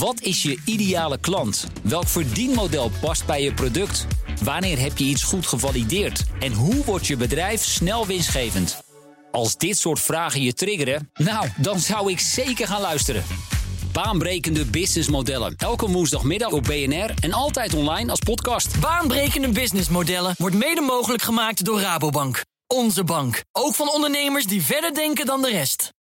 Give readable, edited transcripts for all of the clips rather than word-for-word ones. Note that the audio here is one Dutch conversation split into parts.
Wat is je ideale klant? Welk verdienmodel past bij je product? Wanneer heb je iets goed gevalideerd? En hoe wordt je bedrijf snel winstgevend? Als dit soort vragen je triggeren, nou, dan zou ik zeker gaan luisteren. Baanbrekende businessmodellen. Elke woensdagmiddag op BNR en altijd online als podcast. Baanbrekende businessmodellen wordt mede mogelijk gemaakt door Rabobank. Onze bank. Ook van ondernemers die verder denken dan de rest.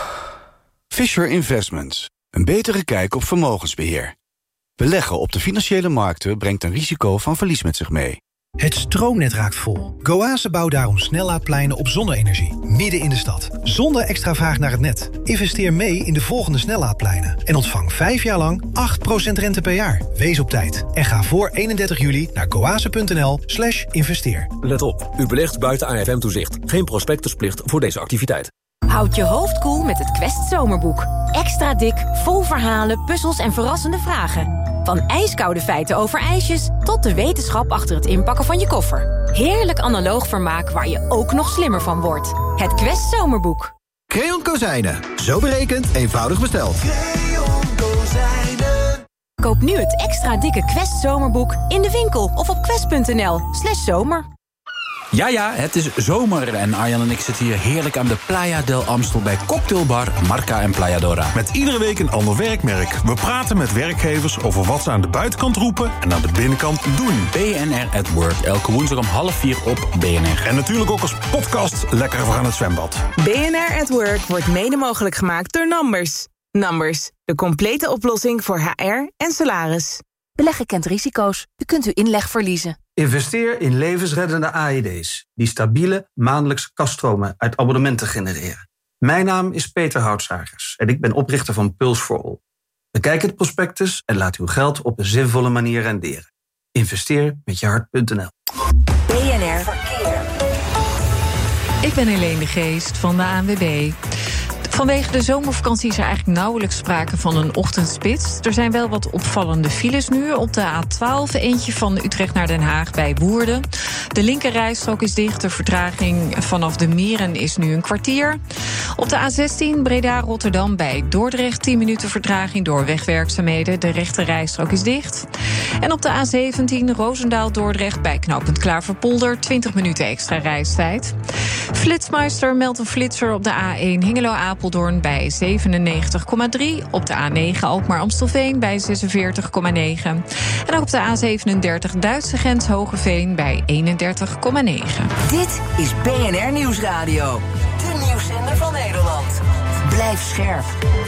Fisher Investments. Een betere kijk op vermogensbeheer. Beleggen op de financiële markten brengt een risico van verlies met zich mee. Het stroomnet raakt vol. Goase bouwt daarom snellaadpleinen op zonne-energie, midden in de stad. Zonder extra vraag naar het net. Investeer mee in de volgende snellaadpleinen. En ontvang 5 jaar lang 8% rente per jaar. Wees op tijd. En ga voor 31 juli naar goase.nl/investeer. Let op, u belegt buiten AFM-toezicht. Geen prospectusplicht voor deze activiteit. Houd je hoofd koel met het Quest Zomerboek. Extra dik, vol verhalen, puzzels en verrassende vragen. Van ijskoude feiten over ijsjes tot de wetenschap achter het inpakken van je koffer. Heerlijk analoog vermaak waar je ook nog slimmer van wordt. Het Quest Zomerboek. Creon Kozijnen. Zo berekend, eenvoudig besteld. Creon Kozijnen. Koop nu het extra dikke Quest Zomerboek in de winkel of op quest.nl/zomer. Ja, het is zomer en Arjan en ik zitten hier heerlijk aan de Playa del Amstel bij cocktailbar Marca en Playa Dora. Met iedere week een ander werkmerk. We praten met werkgevers over wat ze aan de buitenkant roepen en aan de binnenkant doen. BNR at Work, elke woensdag om 3:30 op BNR. En natuurlijk ook als podcast lekker voor aan het zwembad. BNR at Work wordt mede mogelijk gemaakt door Numbers. Numbers, de complete oplossing voor HR en salaris. Beleggen kent risico's. U kunt uw inleg verliezen. Investeer in levensreddende AED's... die stabiele maandelijkse kaststromen uit abonnementen genereren. Mijn naam is Peter Houtsagers en ik ben oprichter van Pulse for All. Bekijk het prospectus en laat uw geld op een zinvolle manier renderen. Investeer met je hart.nl. BNR Verkeer. Ik ben Helene de Geest van de ANWB. Vanwege de zomervakantie is er eigenlijk nauwelijks sprake van een ochtendspits. Er zijn wel wat opvallende files nu. Op de A12 eentje van Utrecht naar Den Haag bij Woerden. De linkerrijstrook is dicht. De vertraging vanaf de Meren is nu een kwartier. Op de A16 Breda-Rotterdam bij Dordrecht 10 minuten vertraging door wegwerkzaamheden. De rechterrijstrook is dicht. En op de A17 Roosendaal-Dordrecht bij knooppunt Klaverpolder 20 minuten extra reistijd. Flitsmeister meldt een flitser op de A1 Hengelo-Apeldoorn bij 97,3. Op de A9 Alkmaar-Amstelveen bij 46,9. En ook op de A37 Duitse grens Hogeveen bij 31,9. Dit is BNR Nieuwsradio. De nieuwszender van Nederland. Blijf scherp.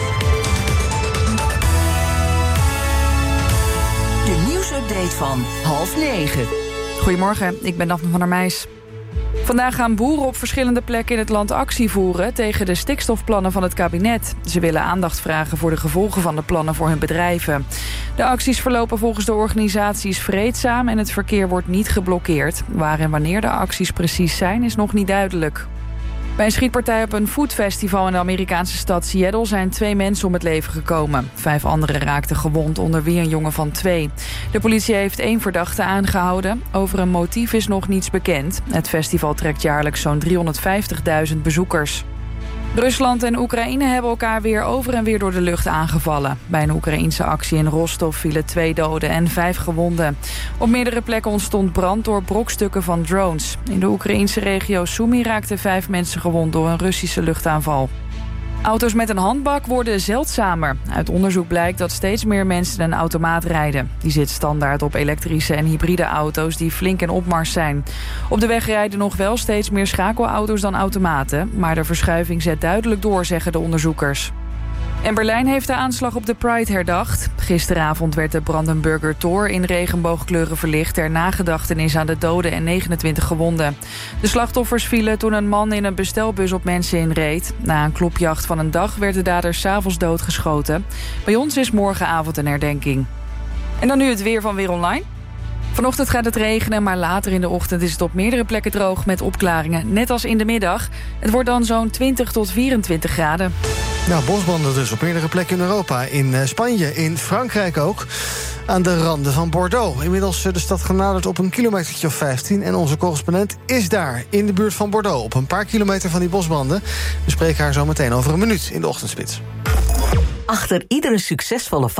De nieuwsupdate van 8:30. Goedemorgen, ik ben Daphne van der Meijs. Vandaag gaan boeren op verschillende plekken in het land actie voeren tegen de stikstofplannen van het kabinet. Ze willen aandacht vragen voor de gevolgen van de plannen voor hun bedrijven. De acties verlopen volgens de organisaties vreedzaam en het verkeer wordt niet geblokkeerd. Waar en wanneer de acties precies zijn is nog niet duidelijk. Bij een schietpartij op een foodfestival in de Amerikaanse stad Seattle zijn 2 mensen om het leven gekomen. 5 anderen raakten gewond, onder wie een jongen van 2. De politie heeft 1 verdachte aangehouden. Over een motief is nog niets bekend. Het festival trekt jaarlijks zo'n 350.000 bezoekers. Rusland en Oekraïne hebben elkaar weer over en weer door de lucht aangevallen. Bij een Oekraïense actie in Rostov vielen 2 doden en 5 gewonden. Op meerdere plekken ontstond brand door brokstukken van drones. In de Oekraïense regio Sumy raakten 5 mensen gewond door een Russische luchtaanval. Auto's met een handbak worden zeldzamer. Uit onderzoek blijkt dat steeds meer mensen een automaat rijden. Die zit standaard op elektrische en hybride auto's die flink in opmars zijn. Op de weg rijden nog wel steeds meer schakelauto's dan automaten, maar de verschuiving zet duidelijk door, zeggen de onderzoekers. En Berlijn heeft de aanslag op de Pride herdacht. Gisteravond werd de Brandenburger Tor in regenboogkleuren verlicht ter nagedachtenis aan de doden en 29 gewonden. De slachtoffers vielen toen een man in een bestelbus op mensen inreed. Na een klopjacht van een dag werd de dader 's avonds doodgeschoten. Bij ons is morgenavond een herdenking. En dan nu het weer van Weer Online. Vanochtend gaat het regenen, maar later in de ochtend is het op meerdere plekken droog met opklaringen. Net als in de middag. Het wordt dan zo'n 20 tot 24 graden. Nou, bosbranden dus op meerdere plekken in Europa. In Spanje, in Frankrijk ook. Aan de randen van Bordeaux. Inmiddels de stad genaderd op een kilometertje of 15. En onze correspondent is daar, in de buurt van Bordeaux. Op een paar kilometer van die bosbranden. We spreken haar zo meteen over een minuut in de ochtendspits. Achter iedere succesvolle